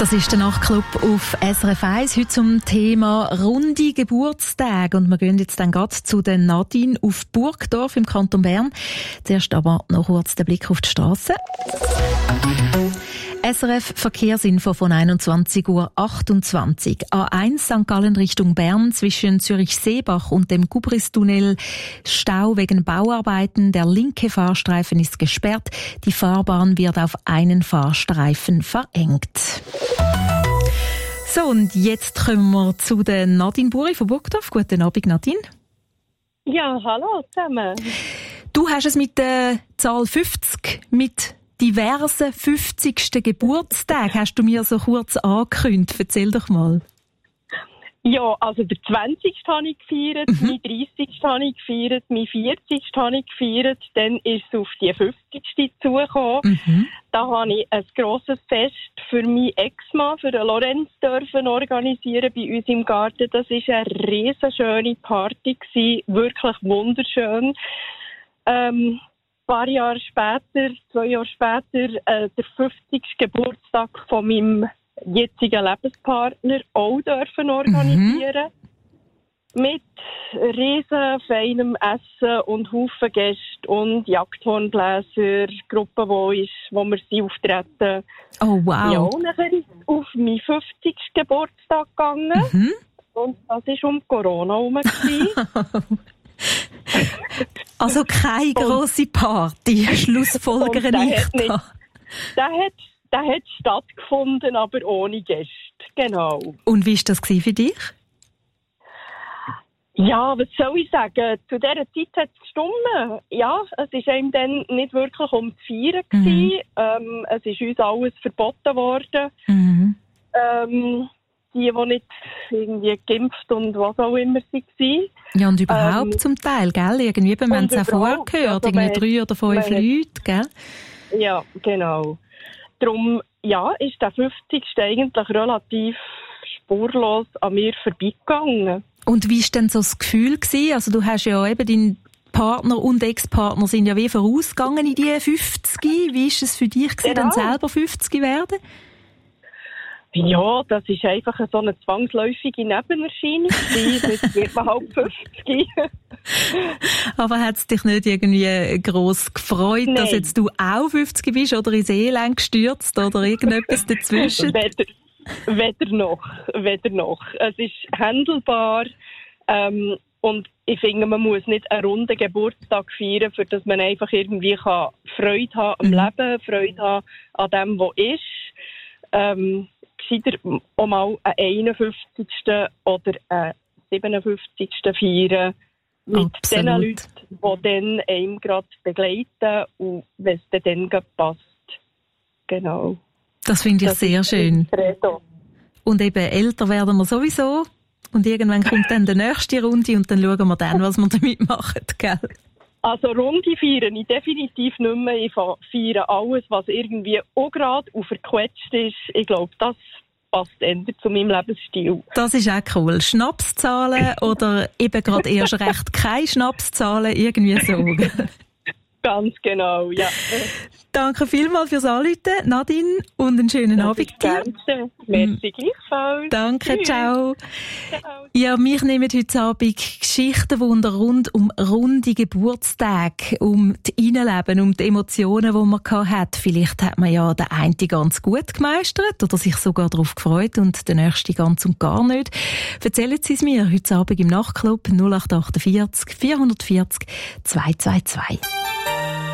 Das ist der Nachtclub auf SRF 1. Heute zum Thema runde Geburtstage. Und wir gehen jetzt dann gerade zu der Nadine auf Burgdorf im Kanton Bern. Zuerst aber noch kurz der Blick auf die Strasse. SRF Verkehrsinfo von 21:28 Uhr. A1 St. Gallen Richtung Bern zwischen Zürich-Seebach und dem Gubristunnel. Stau wegen Bauarbeiten. Der linke Fahrstreifen ist gesperrt. Die Fahrbahn wird auf einen Fahrstreifen verengt. So, und jetzt kommen wir zu der Nadine Buri von Burgdorf. Guten Abend, Nadine. Ja, hallo zusammen. Du hast es mit der Zahl 50, mit diversen 50. Geburtstag, hast du mir so kurz angekündigt. Erzähl doch mal. Ja, also der 20. habe ich gefeiert, mein 30. habe ich gefeiert, mein 40. habe ich gefeiert, dann ist es auf die 50. zugekommen. Da habe ich ein grosses Fest für meinen Ex-Mann, für den Lorenz, dürfen organisieren bei uns im Garten. Das war eine riesenschöne Party gewesen, wirklich wunderschön. Ein paar Jahre später, 2 Jahre später, der 50. Geburtstag von meinem jetzigen Lebenspartner auch dürfen organisieren. Mit riesen feinem Essen und Haufen Gäste und Jagdhornbläser, Gruppe, wo wir sie auftreten. Oh, wow. Ja, und dann ist es auf meinen 50. Geburtstag gegangen. Und das war um Corona herum. Also keine grosse Party, schlussfolgere ich da. Der hat stattgefunden, aber ohne Gäste. Genau. Und wie war das für dich? Ja, was soll ich sagen? Zu dieser Zeit hat es gestimmt. Ja, es war einem dann nicht wirklich um zu feiern gewesen. Es ist uns alles verboten worden. Die nicht irgendwie geimpft und was auch immer sie waren. Ja, und überhaupt zum Teil, gell? Irgendwie, wir haben es auch vorgehört, irgendwie 3 oder 5 Leute, gell? Ja, genau. Darum, ja, ist der 50. eigentlich relativ spurlos an mir vorbeigegangen. Und wie war denn so das Gefühl gewesen? Also du hast ja eben, dein Partner und Ex-Partner sind ja wie vorausgegangen in die 50. Wie war es für dich gewesen, dann selber 50 werden? Ja, das ist einfach so eine zwangsläufige Nebenerscheinung. Jetzt wird man halt 50. Aber hat es dich nicht irgendwie gross gefreut, Nein. Dass jetzt du auch 50 bist oder ins Elend gestürzt oder irgendetwas dazwischen? Weder noch. Es ist handelbar. Und ich finde, man muss nicht einen runden Geburtstag feiern, für dass man einfach irgendwie Freude haben am Leben, Freude haben an dem, was ist. Gescheiter auch mal einen 51. oder einen 57. feiern mit den Leuten, die dann einem gerade begleiten und wenn es dann gerade passt. Genau. Das finde ich sehr schön. Und eben älter werden wir sowieso und irgendwann kommt dann die nächste Runde und dann schauen wir dann, was wir damit machen, gell? Also Runde feiern ich definitiv nicht mehr. Ich feiere alles, was irgendwie auch gerade verquetscht ist. Ich glaube, das passt eher zu meinem Lebensstil. Das ist auch cool. Schnapszahlen oder eben gerade erst recht keine Schnapszahlen, irgendwie so. Ganz genau, ja. Danke vielmals fürs Anrufen, Nadine, und einen schönen Abend dir. Merci gleichfalls. Danke, ciao. Ja, mich nehmen heute Abend Geschichtenwunder rund um runde Geburtstage, um das Innenleben, um die Emotionen, die man hatte. Vielleicht hat man ja den einen ganz gut gemeistert oder sich sogar darauf gefreut und den nächsten ganz und gar nicht. Erzählen Sie es mir heute Abend im Nachtclub 0848 440 222.